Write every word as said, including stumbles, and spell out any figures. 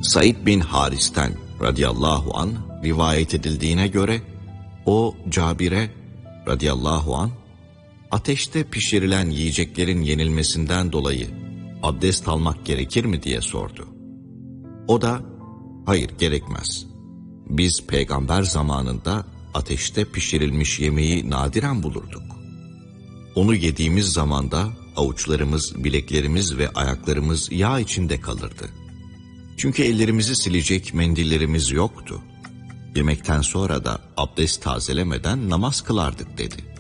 Said bin Haris'ten radıyallahu an rivayet edildiğine göre o Cabir'e radıyallahu an ateşte pişirilen yiyeceklerin yenilmesinden dolayı abdest almak gerekir mi diye sordu. O da hayır gerekmez. Biz peygamber zamanında ateşte pişirilmiş yemeği nadiren bulurduk. Onu yediğimiz zamanda avuçlarımız, bileklerimiz ve ayaklarımız yağ içinde kalırdı. Çünkü ellerimizi silecek mendillerimiz yoktu. Yemekten sonra da abdest tazelemeden namaz kılardık dedi.